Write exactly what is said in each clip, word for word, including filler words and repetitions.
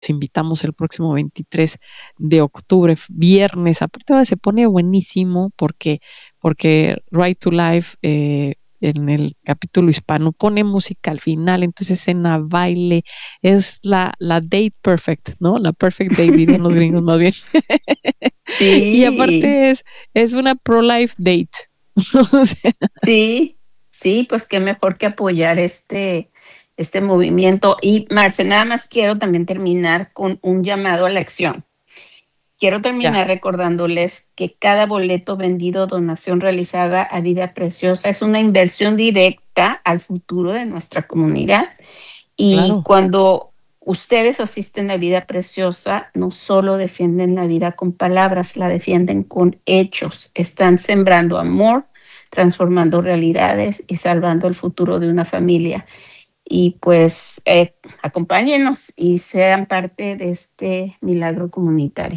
invitamos el próximo veintitrés de octubre, viernes. Aparte se pone buenísimo porque, porque Right to Life eh, en el capítulo hispano pone música al final, entonces escena, baile, es la, la date perfect, ¿no? La perfect date, dirían los gringos más bien. Sí. Y aparte es, es una pro-life date. O sea, sí, sí, pues qué mejor que apoyar este, este movimiento. Y Marce, nada más quiero también terminar con un llamado a la acción. Quiero ya, terminar recordándoles que cada boleto vendido, donación realizada a Vida Preciosa es una inversión directa al futuro de nuestra comunidad. Y claro. cuando ustedes asisten a Vida Preciosa, no solo defienden la vida con palabras, la defienden con hechos. Están sembrando amor, transformando realidades y salvando el futuro de una familia. Y pues eh, acompáñenos y sean parte de este milagro comunitario.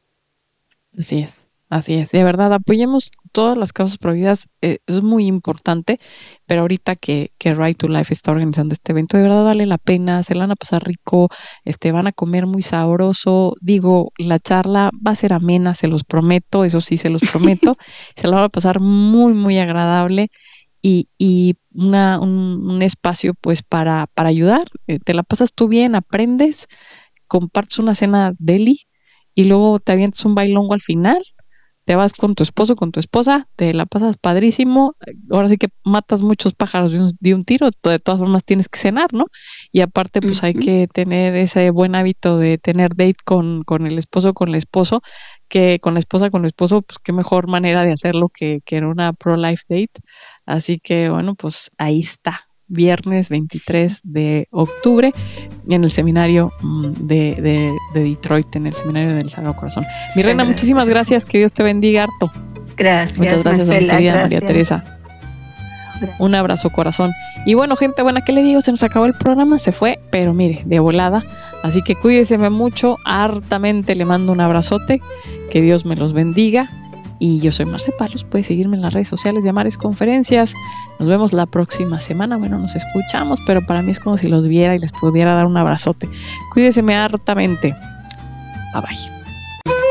Así es, así es. De verdad, apoyemos todas las causas prohibidas, eh, es muy importante, pero ahorita que, que Right to Life está organizando este evento, de verdad vale la pena, se la van a pasar rico, este, van a comer muy sabroso. Digo, la charla va a ser amena, se los prometo, eso sí, se los prometo, se la van a pasar muy, muy agradable y, y una, un, un espacio pues para, para ayudar. Eh, te la pasas tú bien, aprendes, compartes una cena deli y luego te avientas un bailongo al final, te vas con tu esposo, con tu esposa, te la pasas padrísimo, ahora sí que matas muchos pájaros de un, de un tiro, de todas formas tienes que cenar, ¿no? Y aparte pues hay Ujú. que tener ese buen hábito de tener date con, con el esposo, con el esposo, que con la esposa, con el esposo, pues qué mejor manera de hacerlo que, que en una pro-life date. Así que bueno, pues ahí está, viernes veintitrés de octubre en el seminario de, de, de Detroit, en el seminario del Sagrado Corazón. Mi reina, Sagrado muchísimas Corazón. gracias, que Dios te bendiga harto. Muchas Gracias, gracias a mi Marcela, querida María gracias. Teresa. Un abrazo, corazón. Y bueno, gente buena, ¿qué le digo? Se nos acabó el programa, se fue, pero mire, de volada. Así que cuídeseme mucho, hartamente le mando un abrazote, que Dios me los bendiga. Y yo soy Marce Palos, puedes seguirme en las redes sociales de Amares Conferencias. Nos vemos la próxima semana. Bueno, nos escuchamos, pero para mí es como si los viera y les pudiera dar un abrazote. Cuídeseme hartamente. Bye bye.